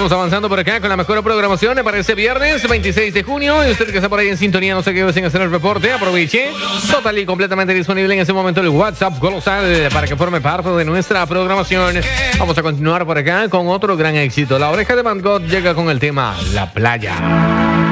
Seguimos avanzando por acá con la mejor programación para este viernes 26 de junio. Y usted que está por ahí en sintonía, no se quede sin hacer el reporte. Aproveche. Total y completamente disponible en ese momento el WhatsApp colosal para que forme parte de nuestra programación. Vamos a continuar por acá con otro gran éxito. La Oreja de Van Gogh llega con el tema La Playa.